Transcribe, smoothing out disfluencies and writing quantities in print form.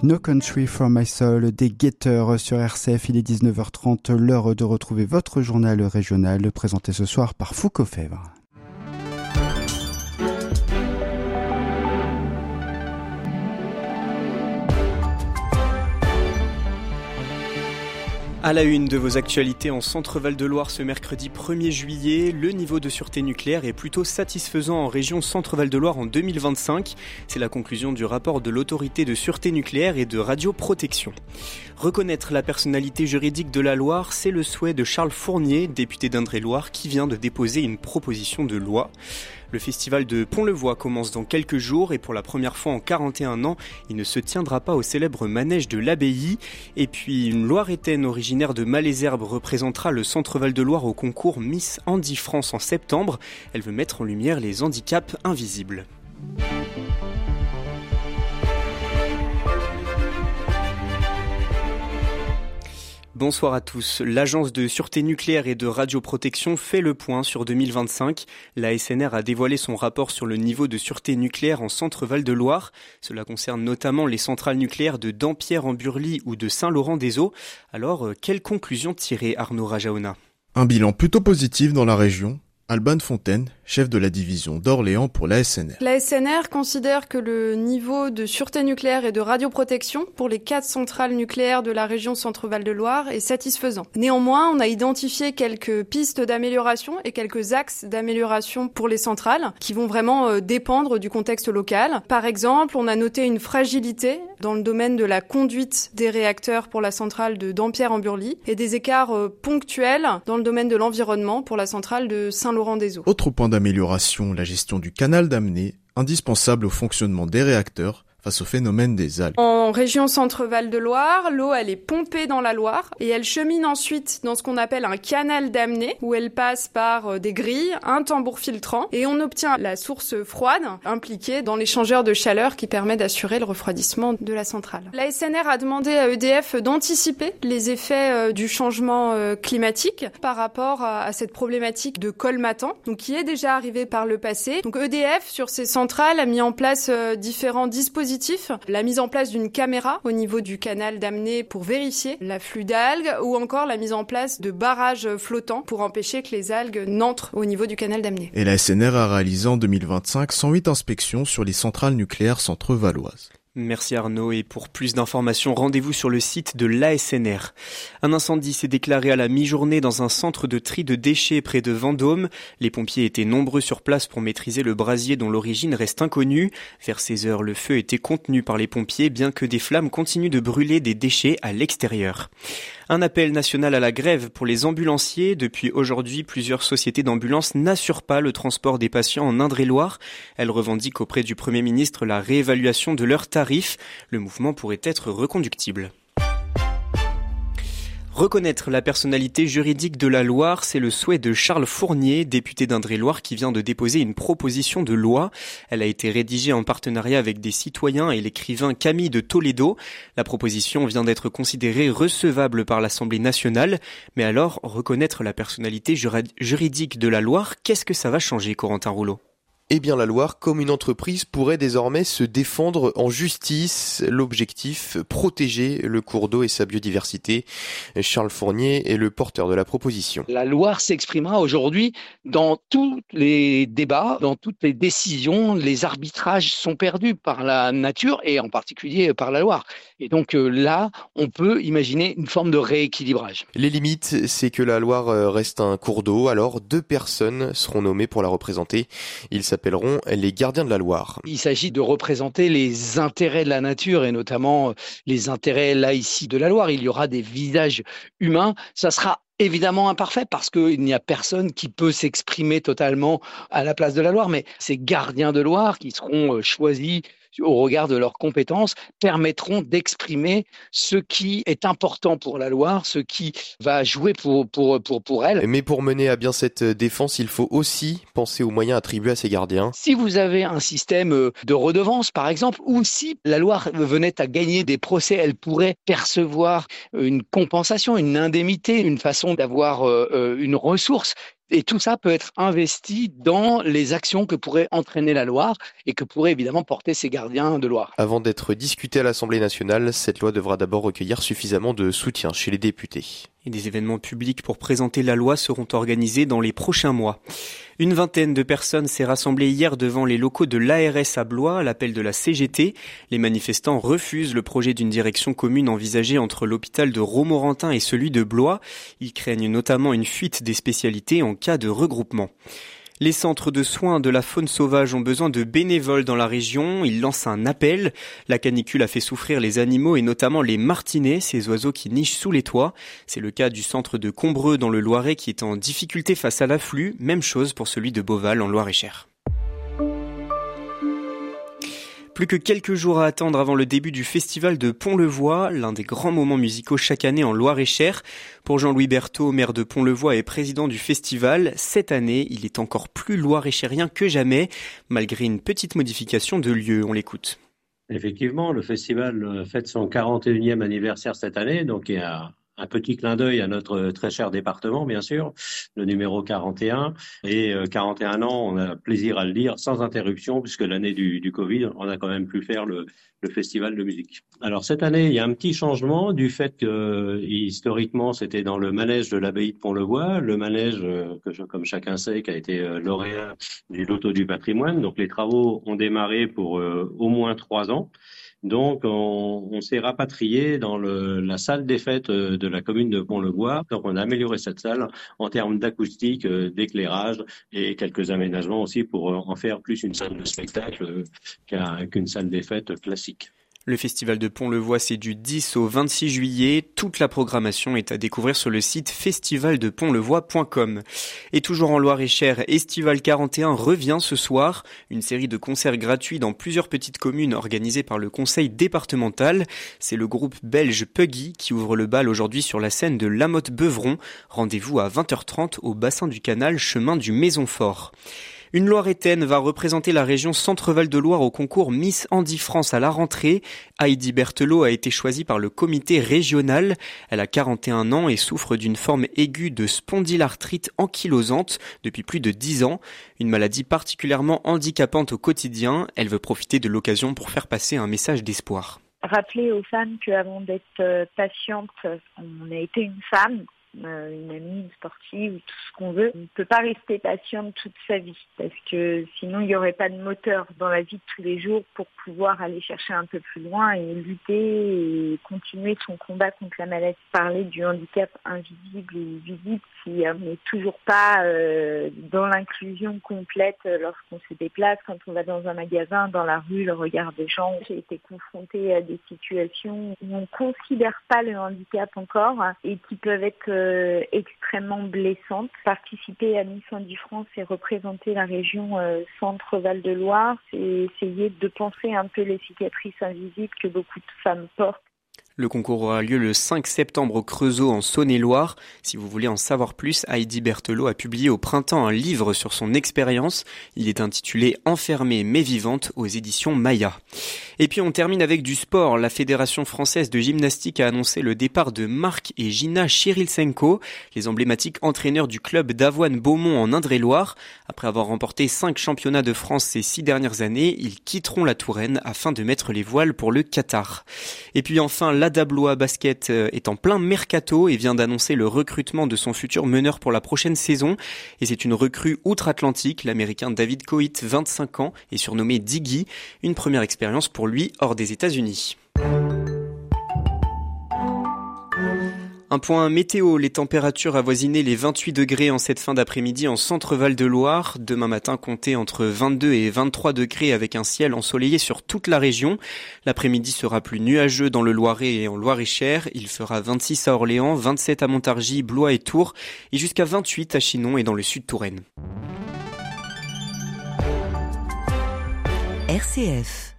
No Country for My Soul des Guetteurs sur RCF, il est 19h30, l'heure de retrouver votre journal régional présenté ce soir par Foucault Fèvre. À la une de vos actualités en Centre-Val de Loire ce mercredi 1er juillet, le niveau de sûreté nucléaire est plutôt satisfaisant en région Centre-Val de Loire en 2025. C'est la conclusion du rapport de l'autorité de sûreté nucléaire et de radioprotection. Reconnaître la personnalité juridique de la Loire, c'est le souhait de Charles Fournier, député d'Indre-et-Loire, qui vient de déposer une proposition de loi. Le festival de Pont-le-Voix commence dans quelques jours et pour la première fois en 41 ans, il ne se tiendra pas au célèbre manège de l'Abbaye. Et puis une Loiretaine originaire de Malesherbes représentera le Centre-Val de Loire au concours Miss Handi France en septembre. Elle veut mettre en lumière les handicaps invisibles. Bonsoir à tous. L'Agence de sûreté nucléaire et de radioprotection fait le point sur 2025. La SNR a dévoilé son rapport sur le niveau de sûreté nucléaire en Centre-Val de Loire. Cela concerne notamment les centrales nucléaires de Dampierre-en-Burly ou de Saint-Laurent-des-Eaux. Alors, quelles conclusions tirer, Arnaud Rajaona ? Un bilan plutôt positif dans la région. Alban Fontaine, chef de la division d'Orléans pour la SNR. La SNR considère que le niveau de sûreté nucléaire et de radioprotection pour les 4 centrales nucléaires de la région Centre-Val de Loire est satisfaisant. Néanmoins, on a identifié quelques pistes d'amélioration et quelques axes d'amélioration pour les centrales qui vont vraiment dépendre du contexte local. Par exemple, on a noté une fragilité dans le domaine de la conduite des réacteurs pour la centrale de Dampierre-en-Burly et des écarts ponctuels dans le domaine de l'environnement pour la centrale de Saint-Laurent-des-Eaux. Autre point d'amélioration, la gestion du canal d'Amné, indispensable au fonctionnement des réacteurs face au phénomène des algues. En région Centre-Val de Loire, l'eau elle est pompée dans la Loire et elle chemine ensuite dans ce qu'on appelle un canal d'Amné où elle passe par des grilles, un tambour filtrant et on obtient la source froide impliquée dans l'échangeur de chaleur qui permet d'assurer le refroidissement de la centrale. La SNR a demandé à EDF d'anticiper les effets du changement climatique par rapport à cette problématique de colmatant, donc qui est déjà arrivée par le passé. Donc EDF sur ses centrales a mis en place différents dispositifs. La mise en place d'une caméra au niveau du canal d'Amné pour vérifier l'afflux d'algues ou encore la mise en place de barrages flottants pour empêcher que les algues n'entrent au niveau du canal d'Amné. Et la SNR a réalisé en 2025 108 inspections sur les centrales nucléaires centre-valoises. Merci Arnaud et pour plus d'informations, rendez-vous sur le site de l'ASNR. Un incendie s'est déclaré à la mi-journée dans un centre de tri de déchets près de Vendôme. Les pompiers étaient nombreux sur place pour maîtriser le brasier dont l'origine reste inconnue. Vers 16 heures, le feu était contenu par les pompiers bien que des flammes continuent de brûler des déchets à l'extérieur. Un appel national à la grève pour les ambulanciers. Depuis aujourd'hui, plusieurs sociétés d'ambulance n'assurent pas le transport des patients en Indre-et-Loire. Elles revendiquent auprès du Premier ministre la réévaluation de leurs tarifs. Le mouvement pourrait être reconductible. Reconnaître la personnalité juridique de la Loire, c'est le souhait de Charles Fournier, député d'Indre-et-Loire, qui vient de déposer une proposition de loi. Elle a été rédigée en partenariat avec des citoyens et l'écrivain Camille de Toledo. La proposition vient d'être considérée recevable par l'Assemblée nationale. Mais alors, reconnaître la personnalité juridique de la Loire, qu'est-ce que ça va changer, Corentin Rouleau ? Eh bien, la Loire, comme une entreprise, pourrait désormais se défendre en justice. L'objectif, protéger le cours d'eau et sa biodiversité. Charles Fournier est le porteur de la proposition. La Loire s'exprimera aujourd'hui dans tous les débats, dans toutes les décisions. Les arbitrages sont perdus par la nature et en particulier par la Loire. Et donc là, on peut imaginer une forme de rééquilibrage. Les limites, c'est que la Loire reste un cours d'eau. Alors, 2 personnes seront nommées pour la représenter. Ils s'appelleront les gardiens de la Loire. Il s'agit de représenter les intérêts de la nature et notamment les intérêts là ici de la Loire. Il y aura des visages humains. Ça sera évidemment imparfait parce qu'il n'y a personne qui peut s'exprimer totalement à la place de la Loire. Mais ces gardiens de Loire qui seront choisis au regard de leurs compétences, permettront d'exprimer ce qui est important pour la Loire, ce qui va jouer pour elle. Mais pour mener à bien cette défense, il faut aussi penser aux moyens attribués à ces gardiens. Si vous avez un système de redevance, par exemple, ou si la Loire venait à gagner des procès, elle pourrait percevoir une compensation, une indemnité, une façon d'avoir une ressource Et tout ça peut être investi dans les actions que pourrait entraîner la Loire et que pourraient évidemment porter ces gardiens de Loire. Avant d'être discutée à l'Assemblée nationale, cette loi devra d'abord recueillir suffisamment de soutien chez les députés. Et des événements publics pour présenter la loi seront organisés dans les prochains mois. Une vingtaine de personnes s'est rassemblée hier devant les locaux de l'ARS à Blois à l'appel de la CGT. Les manifestants refusent le projet d'une direction commune envisagée entre l'hôpital de Romorantin et celui de Blois. Ils craignent notamment une fuite des spécialités en cas de regroupement. Les centres de soins de la faune sauvage ont besoin de bénévoles dans la région. Ils lancent un appel. La canicule a fait souffrir les animaux et notamment les martinets, ces oiseaux qui nichent sous les toits. C'est le cas du centre de Combreux dans le Loiret qui est en difficulté face à l'afflux. Même chose pour celui de Beauval en Loir-et-Cher. Plus que quelques jours à attendre avant le début du festival de Pont-le-Voix, l'un des grands moments musicaux chaque année en Loir-et-Cher. Pour Jean-Louis Berthaud, maire de Pont-le-Voix et président du festival, cette année, il est encore plus loir-et-cherien que jamais, malgré une petite modification de lieu. On l'écoute. Effectivement, le festival fête son 41e anniversaire cette année, donc il y a un petit clin d'œil à notre très cher département, bien sûr, le numéro 41. Et 41 ans, on a plaisir à le dire, sans interruption, puisque l'année du Covid, on a quand même pu faire le festival de musique. Alors cette année, il y a un petit changement du fait que historiquement, c'était dans le manège de l'abbaye de Pont-le-Voix, le manège, comme chacun sait, qui a été lauréat du Loto du patrimoine. Donc les travaux ont démarré pour au moins 3 ans. Donc, on s'est rapatrié dans la salle des fêtes de la commune de Pont-le-Voix. Donc, on a amélioré cette salle en termes d'acoustique, d'éclairage et quelques aménagements aussi pour en faire plus une salle de spectacle qu'une salle des fêtes classique. Le festival de Pont-le-Voix, c'est du 10 au 26 juillet. Toute la programmation est à découvrir sur le site festivaldepontlevoix.com. Et toujours en Loir-et-Cher, Estival 41 revient ce soir. Une série de concerts gratuits dans plusieurs petites communes organisées par le conseil départemental. C'est le groupe belge Puggy qui ouvre le bal aujourd'hui sur la scène de Lamotte-Beuvron. Rendez-vous à 20h30 au bassin du canal, chemin du Maisonfort. Une Loiretaine va représenter la région Centre-Val de Loire au concours Miss Handy France à la rentrée. Heidi Berthelot a été choisie par le comité régional. Elle a 41 ans et souffre d'une forme aiguë de spondylarthrite ankylosante depuis plus de 10 ans. Une maladie particulièrement handicapante au quotidien. Elle veut profiter de l'occasion pour faire passer un message d'espoir. Rappeler aux femmes qu'avant d'être patiente, on a été une femme. Une amie, une sportive, tout ce qu'on veut. On ne peut pas rester patiente toute sa vie parce que sinon il n'y aurait pas de moteur dans la vie de tous les jours pour pouvoir aller chercher un peu plus loin et lutter et continuer son combat contre la maladie. Parler du handicap invisible et visible qui n'est toujours pas dans l'inclusion complète lorsqu'on se déplace, quand on va dans un magasin, dans la rue, le regard des gens. J'ai été confrontée à des situations où on ne considère pas le handicap encore et qui peuvent être extrêmement blessante. Participer à Miss Handy France et représenter la région Centre-Val de Loire, c'est essayer de penser un peu les cicatrices invisibles que beaucoup de femmes portent. Le concours aura lieu le 5 septembre au Creusot en Saône-et-Loire. Si vous voulez en savoir plus, Heidi Berthelot a publié au printemps un livre sur son expérience. Il est intitulé « Enfermée mais vivante » aux éditions Maya. Et puis on termine avec du sport. La Fédération française de gymnastique a annoncé le départ de Marc et Gina Chirilsenko, les emblématiques entraîneurs du club d'Avoine Beaumont en Indre-et-Loire. Après avoir remporté 5 championnats de France ces 6 dernières années, ils quitteront la Touraine afin de mettre les voiles pour le Qatar. Et puis enfin, l'ADA Blois Basket est en plein mercato et vient d'annoncer le recrutement de son futur meneur pour la prochaine saison. Et c'est une recrue outre-Atlantique. L'Américain David Coit, 25 ans, est surnommé Diggy. Une première expérience pour lui hors des États-Unis. Un point météo, les températures avoisinaient les 28 degrés en cette fin d'après-midi en Centre-Val de Loire. Demain matin, comptez entre 22 et 23 degrés avec un ciel ensoleillé sur toute la région. L'après-midi sera plus nuageux dans le Loiret et en Loir-et-Cher. Il fera 26 à Orléans, 27 à Montargis, Blois et Tours et jusqu'à 28 à Chinon et dans le sud Touraine. RCF